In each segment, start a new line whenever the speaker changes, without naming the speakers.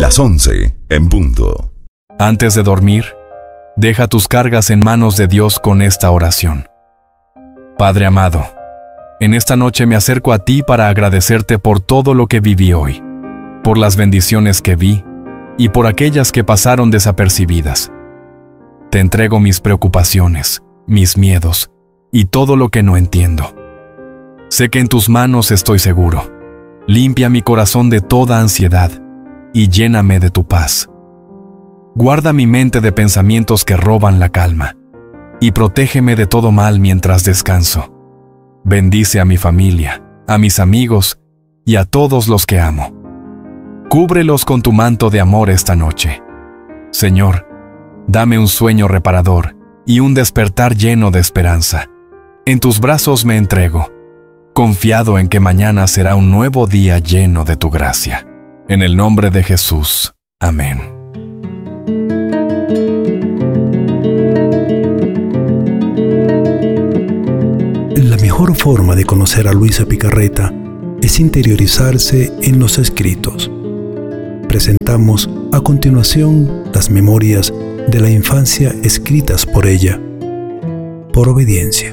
Las 11 en punto.
Antes de dormir, deja tus cargas en manos de Dios con esta oración. Padre amado, en esta noche me acerco a ti para agradecerte por todo lo que viví hoy, por las bendiciones que vi y por aquellas que pasaron desapercibidas. Te entrego mis preocupaciones, mis miedos y todo lo que no entiendo. Sé que en tus manos estoy seguro. Limpia mi corazón de toda ansiedad y lléname de tu paz. Guarda mi mente de pensamientos que roban la calma y protégeme de todo mal mientras descanso. Bendice a mi familia, a mis amigos y a todos los que amo. Cúbrelos con tu manto de amor esta noche. Señor, dame un sueño reparador y un despertar lleno de esperanza. En tus brazos me entrego, confiado en que mañana será un nuevo día lleno de tu gracia. En el nombre de Jesús. Amén.
La mejor forma de conocer a Luisa Picarreta es interiorizarse en los escritos. Presentamos a continuación las memorias de la infancia escritas por ella, por obediencia.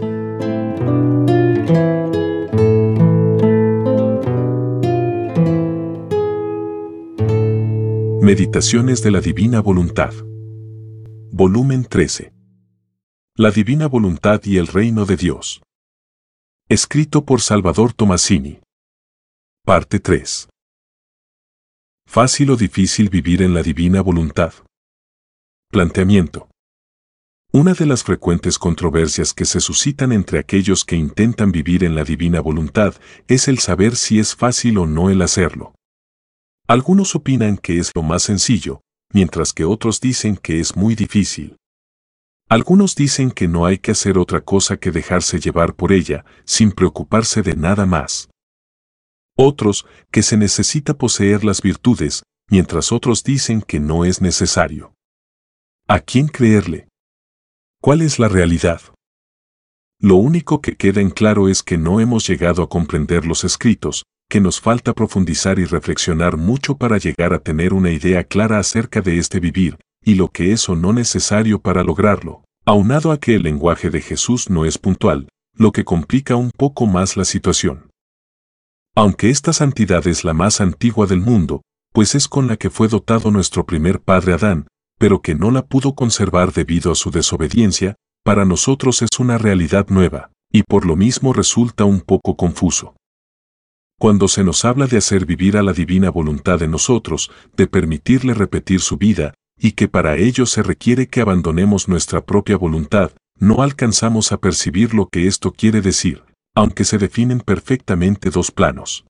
Meditaciones de la Divina Voluntad. Volumen 13. La Divina Voluntad y el Reino de Dios. Escrito por Salvador Tomasini. Parte 3. ¿Fácil o difícil vivir en la Divina Voluntad? Planteamiento. Una de las frecuentes controversias que se suscitan entre aquellos que intentan vivir en la Divina Voluntad es el saber si es fácil o no el hacerlo. Algunos opinan que es lo más sencillo, mientras que otros dicen que es muy difícil. Algunos dicen que no hay que hacer otra cosa que dejarse llevar por ella, sin preocuparse de nada más. Otros, que se necesita poseer las virtudes, mientras otros dicen que no es necesario. ¿A quién creerle? ¿Cuál es la realidad? Lo único que queda en claro es que no hemos llegado a comprender los escritos, que nos falta profundizar y reflexionar mucho para llegar a tener una idea clara acerca de este vivir, y lo que es o no necesario para lograrlo, aunado a que el lenguaje de Jesús no es puntual, lo que complica un poco más la situación. Aunque esta santidad es la más antigua del mundo, pues es con la que fue dotado nuestro primer padre Adán, pero que no la pudo conservar debido a su desobediencia, para nosotros es una realidad nueva, y por lo mismo resulta un poco confuso. Cuando se nos habla de hacer vivir a la divina voluntad en nosotros, de permitirle repetir su vida, y que para ello se requiere que abandonemos nuestra propia voluntad, no alcanzamos a percibir lo que esto quiere decir, aunque se definen perfectamente dos planos.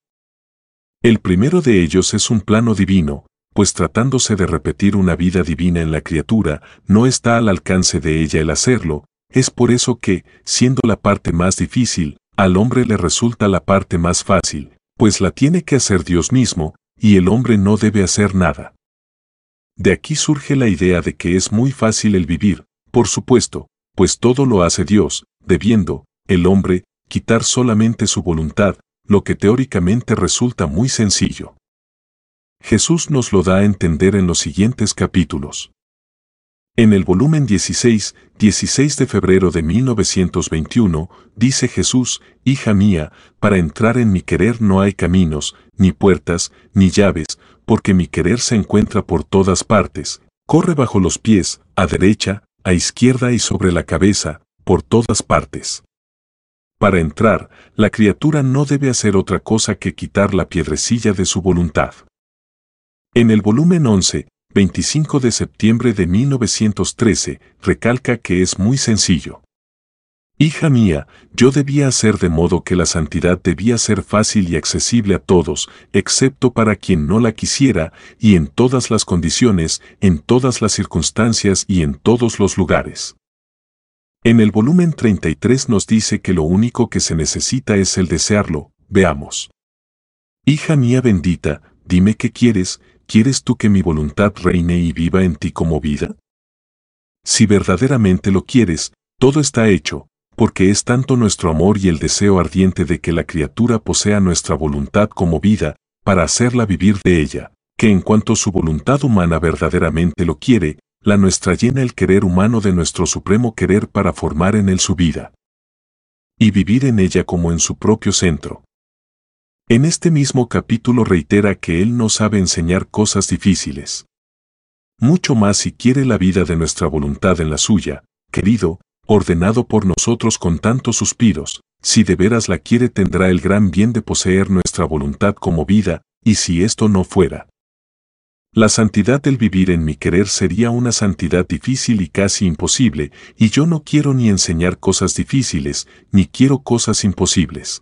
El primero de ellos es un plano divino, pues tratándose de repetir una vida divina en la criatura, no está al alcance de ella el hacerlo, es por eso que, siendo la parte más difícil, al hombre le resulta la parte más fácil, pues la tiene que hacer Dios mismo, y el hombre no debe hacer nada. De aquí surge la idea de que es muy fácil el vivir, por supuesto, pues todo lo hace Dios, debiendo, el hombre, quitar solamente su voluntad, lo que teóricamente resulta muy sencillo. Jesús nos lo da a entender en los siguientes capítulos. En el volumen 16 de febrero de 1921, dice Jesús: «Hija mía, para entrar en mi querer no hay caminos, ni puertas, ni llaves, porque mi querer se encuentra por todas partes, corre bajo los pies, a derecha, a izquierda y sobre la cabeza, por todas partes». Para entrar, la criatura no debe hacer otra cosa que quitar la piedrecilla de su voluntad. En el volumen 11, 25 de septiembre de 1913, recalca que es muy sencillo. Hija mía, yo debía hacer de modo que la santidad debía ser fácil y accesible a todos, excepto para quien no la quisiera, y en todas las condiciones, en todas las circunstancias y en todos los lugares. En el volumen 33 nos dice que lo único que se necesita es el desearlo. Veamos. Hija mía bendita, dime qué quieres. ¿Quieres tú que mi voluntad reine y viva en ti como vida? Si verdaderamente lo quieres, todo está hecho, porque es tanto nuestro amor y el deseo ardiente de que la criatura posea nuestra voluntad como vida, para hacerla vivir de ella, que en cuanto su voluntad humana verdaderamente lo quiere, la nuestra llena el querer humano de nuestro supremo querer para formar en él su vida y vivir en ella como en su propio centro. En este mismo capítulo reitera que Él no sabe enseñar cosas difíciles. Mucho más si quiere la vida de nuestra voluntad en la suya, querido, ordenado por nosotros con tantos suspiros, si de veras la quiere tendrá el gran bien de poseer nuestra voluntad como vida, y si esto no fuera. La santidad del vivir en mi querer sería una santidad difícil y casi imposible, y yo no quiero ni enseñar cosas difíciles, ni quiero cosas imposibles.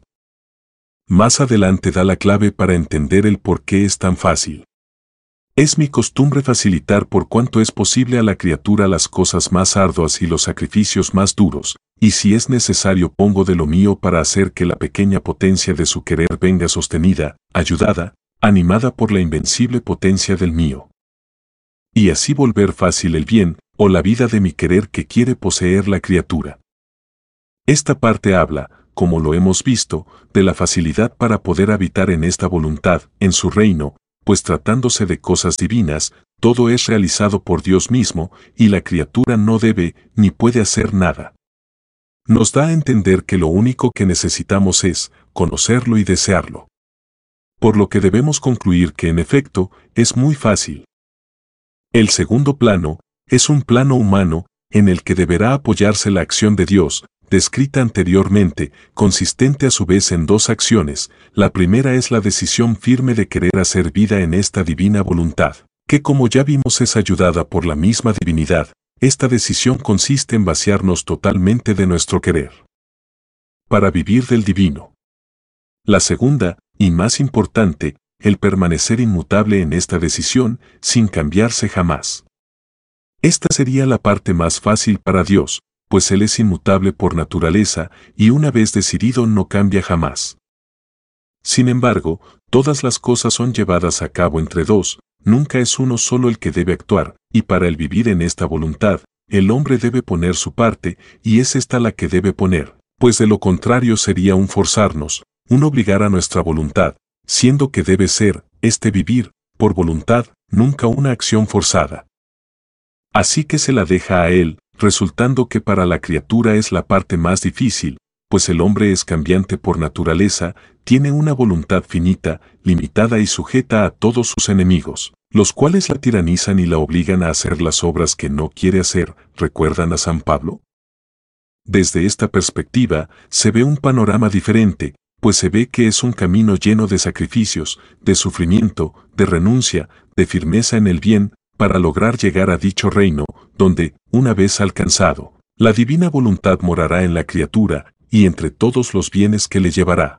Más adelante da la clave para entender el por qué es tan fácil. Es mi costumbre facilitar por cuanto es posible a la criatura las cosas más arduas y los sacrificios más duros, y si es necesario pongo de lo mío para hacer que la pequeña potencia de su querer venga sostenida, ayudada, animada por la invencible potencia del mío. Y así volver fácil el bien, o la vida de mi querer que quiere poseer la criatura. Esta parte habla, como lo hemos visto, de la facilidad para poder habitar en esta voluntad, en su reino, pues tratándose de cosas divinas, todo es realizado por Dios mismo, y la criatura no debe ni puede hacer nada. Nos da a entender que lo único que necesitamos es conocerlo y desearlo. Por lo que debemos concluir que en efecto, es muy fácil. El segundo plano, es un plano humano, en el que deberá apoyarse la acción de Dios, descrita anteriormente, consistente a su vez en dos acciones. La primera es la decisión firme de querer hacer vida en esta divina voluntad, que como ya vimos es ayudada por la misma divinidad. Esta decisión consiste en vaciarnos totalmente de nuestro querer para vivir del divino. La segunda, y más importante, el permanecer inmutable en esta decisión, sin cambiarse jamás. Esta sería la parte más fácil para Dios, pues Él es inmutable por naturaleza, y una vez decidido no cambia jamás. Sin embargo, todas las cosas son llevadas a cabo entre dos, nunca es uno solo el que debe actuar, y para el vivir en esta voluntad, el hombre debe poner su parte, y es esta la que debe poner, pues de lo contrario sería un forzarnos, un obligar a nuestra voluntad, siendo que debe ser, este vivir, por voluntad, nunca una acción forzada. Así que se la deja a Él, resultando que para la criatura es la parte más difícil, pues el hombre es cambiante por naturaleza, tiene una voluntad finita, limitada y sujeta a todos sus enemigos, los cuales la tiranizan y la obligan a hacer las obras que no quiere hacer. ¿Recuerdan a San Pablo? Desde esta perspectiva, se ve un panorama diferente, pues se ve que es un camino lleno de sacrificios, de sufrimiento, de renuncia, de firmeza en el bien, para lograr llegar a dicho reino, donde, una vez alcanzado, la divina voluntad morará en la criatura, y entre todos los bienes que le llevará,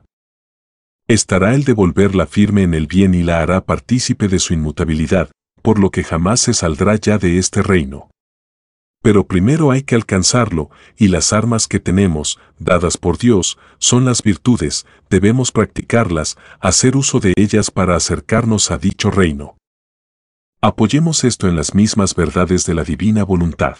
estará el devolverla firme en el bien y la hará partícipe de su inmutabilidad, por lo que jamás se saldrá ya de este reino. Pero primero hay que alcanzarlo, y las armas que tenemos, dadas por Dios, son las virtudes, debemos practicarlas, hacer uso de ellas para acercarnos a dicho reino. Apoyemos esto en las mismas verdades de la divina voluntad.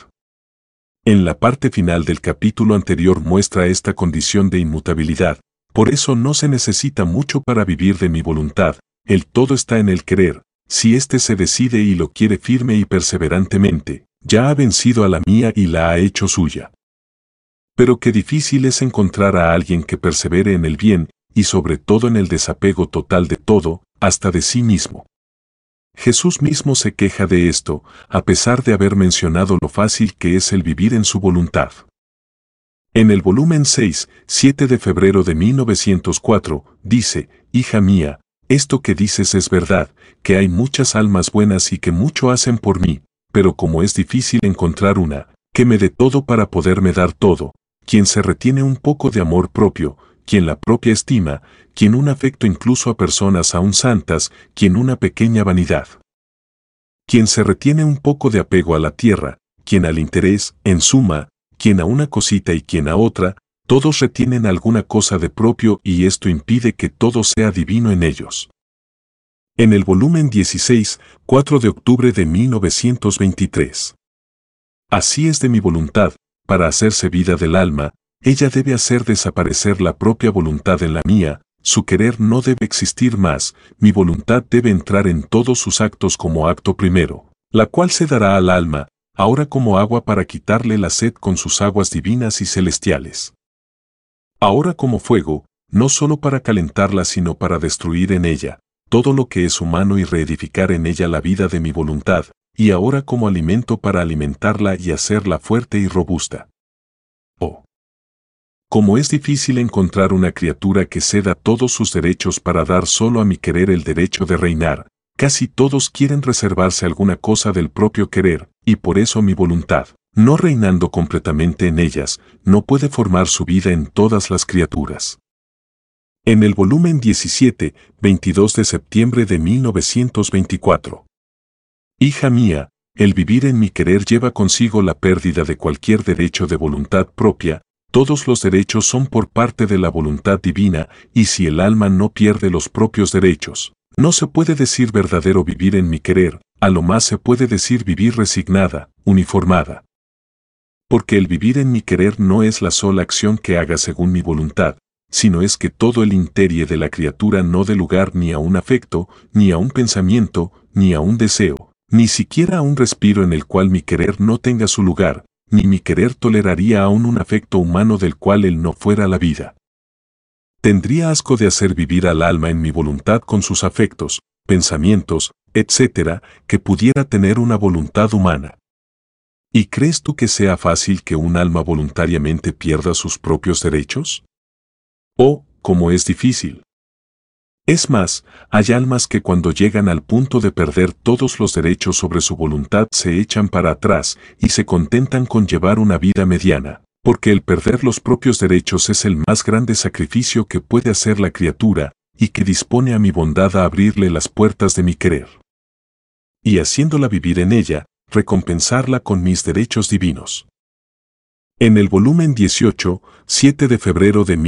En la parte final del capítulo anterior muestra esta condición de inmutabilidad, por eso no se necesita mucho para vivir de mi voluntad, el todo está en el querer, si éste se decide y lo quiere firme y perseverantemente, ya ha vencido a la mía y la ha hecho suya. Pero qué difícil es encontrar a alguien que persevere en el bien, y sobre todo en el desapego total de todo, hasta de sí mismo. Jesús mismo se queja de esto, a pesar de haber mencionado lo fácil que es el vivir en su voluntad. En el volumen 6, 7 de febrero de 1904, dice: «Hija mía, esto que dices es verdad, que hay muchas almas buenas y que mucho hacen por mí, pero como es difícil encontrar una, que me dé todo para poderme dar todo, quien se retiene un poco de amor propio, quien la propia estima, quien un afecto incluso a personas aún santas, quien una pequeña vanidad, quien se retiene un poco de apego a la tierra, quien al interés, en suma, quien a una cosita y quien a otra, todos retienen alguna cosa de propio y esto impide que todo sea divino en ellos». En el volumen 16, 4 de octubre de 1923. Así es de mi voluntad, para hacerse vida del alma, ella debe hacer desaparecer la propia voluntad en la mía, su querer no debe existir más, mi voluntad debe entrar en todos sus actos como acto primero, la cual se dará al alma, ahora como agua para quitarle la sed con sus aguas divinas y celestiales. Ahora como fuego, no solo para calentarla sino para destruir en ella todo lo que es humano y reedificar en ella la vida de mi voluntad, y ahora como alimento para alimentarla y hacerla fuerte y robusta. Oh, como es difícil encontrar una criatura que ceda todos sus derechos para dar solo a mi querer el derecho de reinar. Casi todos quieren reservarse alguna cosa del propio querer, y por eso mi voluntad, no reinando completamente en ellas, no puede formar su vida en todas las criaturas. En el volumen 17, 22 de septiembre de 1924. Hija mía, el vivir en mi querer lleva consigo la pérdida de cualquier derecho de voluntad propia. Todos los derechos son por parte de la voluntad divina, y si el alma no pierde los propios derechos, no se puede decir verdadero vivir en mi querer, a lo más se puede decir vivir resignada, uniformada. Porque el vivir en mi querer no es la sola acción que haga según mi voluntad, sino es que todo el interie de la criatura no dé lugar ni a un afecto, ni a un pensamiento, ni a un deseo, ni siquiera a un respiro en el cual mi querer no tenga su lugar, ni mi querer toleraría aún un afecto humano del cual él no fuera la vida. Tendría asco de hacer vivir al alma en mi voluntad con sus afectos, pensamientos, etc., que pudiera tener una voluntad humana. ¿Y crees tú que sea fácil que un alma voluntariamente pierda sus propios derechos? Oh, cómo es difícil. Es más, hay almas que cuando llegan al punto de perder todos los derechos sobre su voluntad se echan para atrás y se contentan con llevar una vida mediana, porque el perder los propios derechos es el más grande sacrificio que puede hacer la criatura, y que dispone a mi bondad a abrirle las puertas de mi querer. Y haciéndola vivir en ella, recompensarla con mis derechos divinos. En el volumen 18, 7 de febrero de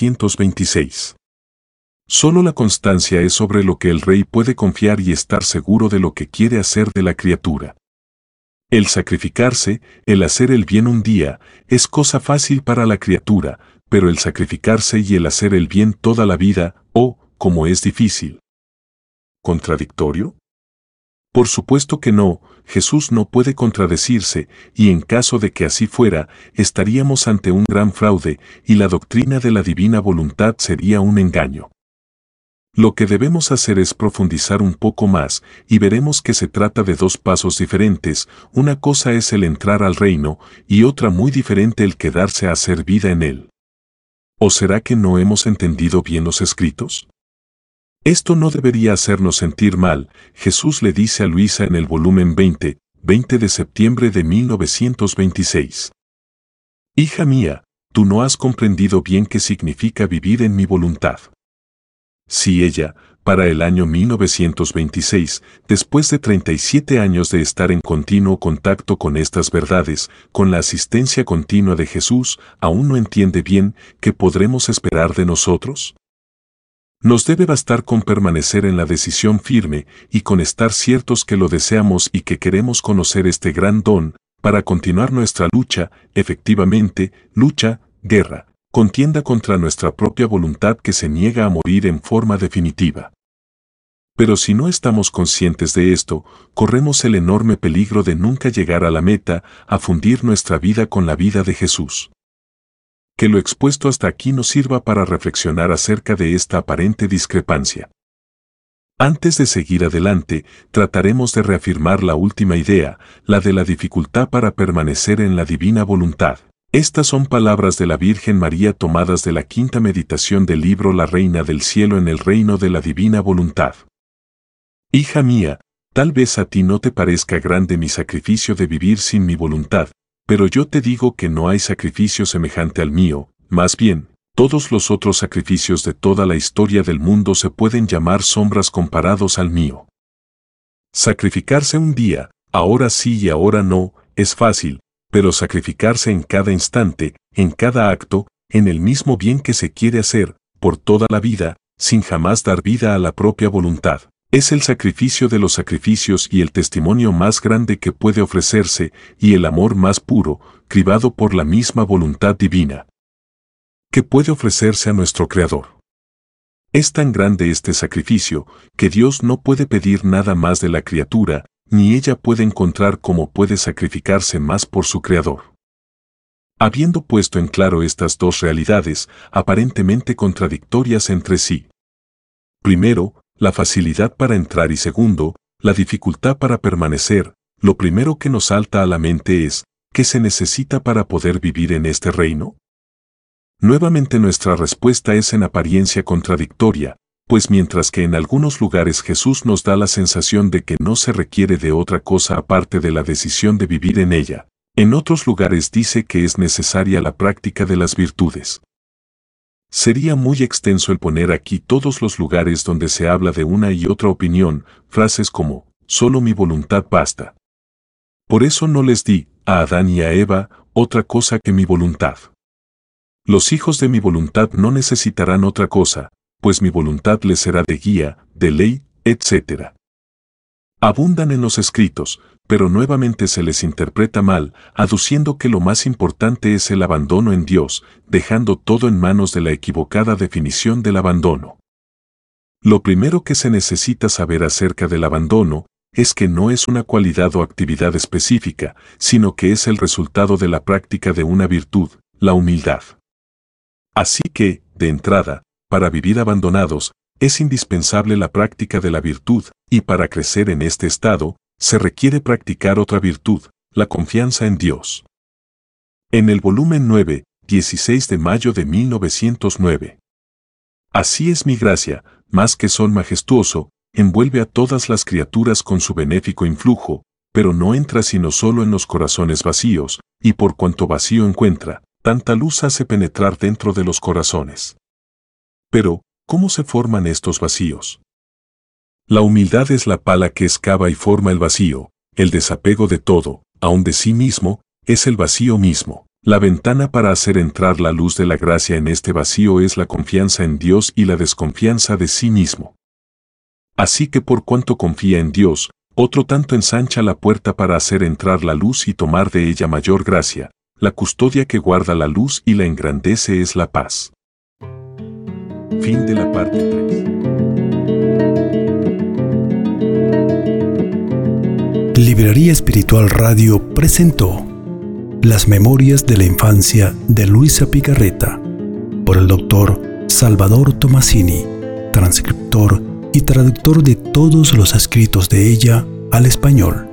1926. Solo la constancia es sobre lo que el rey puede confiar y estar seguro de lo que quiere hacer de la criatura. El sacrificarse, el hacer el bien un día, es cosa fácil para la criatura, pero el sacrificarse y el hacer el bien toda la vida, oh, cómo es difícil. ¿Contradictorio? Por supuesto que no, Jesús no puede contradecirse, y en caso de que así fuera, estaríamos ante un gran fraude, y la doctrina de la divina voluntad sería un engaño. Lo que debemos hacer es profundizar un poco más, y veremos que se trata de dos pasos diferentes, una cosa es el entrar al reino, y otra muy diferente el quedarse a hacer vida en él. ¿O será que no hemos entendido bien los escritos? Esto no debería hacernos sentir mal, Jesús le dice a Luisa en el volumen 20, 20 de septiembre de 1926. Hija mía, tú no has comprendido bien qué significa vivir en mi voluntad. Si ella, para el año 1926, después de 37 años de estar en continuo contacto con estas verdades, con la asistencia continua de Jesús, aún no entiende bien, ¿qué podremos esperar de nosotros? Nos debe bastar con permanecer en la decisión firme y con estar ciertos que lo deseamos y que queremos conocer este gran don, para continuar nuestra lucha, efectivamente, lucha, guerra, contienda contra nuestra propia voluntad que se niega a morir en forma definitiva. Pero si no estamos conscientes de esto, corremos el enorme peligro de nunca llegar a la meta, a fundir nuestra vida con la vida de Jesús. Que lo expuesto hasta aquí nos sirva para reflexionar acerca de esta aparente discrepancia. Antes de seguir adelante, trataremos de reafirmar la última idea, la de la dificultad para permanecer en la divina voluntad. Estas son palabras de la Virgen María tomadas de la quinta meditación del libro La Reina del Cielo en el reino de la divina voluntad. Hija mía, tal vez a ti no te parezca grande mi sacrificio de vivir sin mi voluntad, pero yo te digo que no hay sacrificio semejante al mío, más bien, todos los otros sacrificios de toda la historia del mundo se pueden llamar sombras comparados al mío. Sacrificarse un día, ahora sí y ahora no, es fácil, pero sacrificarse en cada instante, en cada acto, en el mismo bien que se quiere hacer, por toda la vida, sin jamás dar vida a la propia voluntad. Es el sacrificio de los sacrificios y el testimonio más grande que puede ofrecerse, y el amor más puro, cribado por la misma voluntad divina, que puede ofrecerse a nuestro Creador. Es tan grande este sacrificio, que Dios no puede pedir nada más de la criatura, ni ella puede encontrar cómo puede sacrificarse más por su Creador. Habiendo puesto en claro estas dos realidades, aparentemente contradictorias entre sí. Primero, la facilidad para entrar y segundo, la dificultad para permanecer, lo primero que nos salta a la mente es, ¿qué se necesita para poder vivir en este reino? Nuevamente nuestra respuesta es en apariencia contradictoria, pues mientras que en algunos lugares Jesús nos da la sensación de que no se requiere de otra cosa aparte de la decisión de vivir en ella, en otros lugares dice que es necesaria la práctica de las virtudes. Sería muy extenso el poner aquí todos los lugares donde se habla de una y otra opinión, frases como, solo mi voluntad basta. Por eso no les di, a Adán y a Eva, otra cosa que mi voluntad. Los hijos de mi voluntad no necesitarán otra cosa, pues mi voluntad les será de guía, de ley, etc. Abundan en los escritos, pero nuevamente se les interpreta mal, aduciendo que lo más importante es el abandono en Dios, dejando todo en manos de la equivocada definición del abandono. Lo primero que se necesita saber acerca del abandono es que no es una cualidad o actividad específica, sino que es el resultado de la práctica de una virtud, la humildad. Así que, de entrada, para vivir abandonados, es indispensable la práctica de la virtud, y para crecer en este estado, se requiere practicar otra virtud, la confianza en Dios. En el volumen 9, 16 de mayo de 1909. Así es mi gracia, más que son majestuoso, envuelve a todas las criaturas con su benéfico influjo, pero no entra sino solo en los corazones vacíos, y por cuanto vacío encuentra, tanta luz hace penetrar dentro de los corazones. Pero, ¿cómo se forman estos vacíos? La humildad es la pala que excava y forma el vacío, el desapego de todo, aun de sí mismo, es el vacío mismo. La ventana para hacer entrar la luz de la gracia en este vacío es la confianza en Dios y la desconfianza de sí mismo. Así que por cuanto confía en Dios, otro tanto ensancha la puerta para hacer entrar la luz y tomar de ella mayor gracia. La custodia que guarda la luz y la engrandece es la paz. Fin de la parte 3.
Librería Espiritual Radio presentó Las Memorias de la Infancia de Luisa Picarreta, por el Dr. Salvador Tomasini, transcriptor y traductor de todos los escritos de ella al español.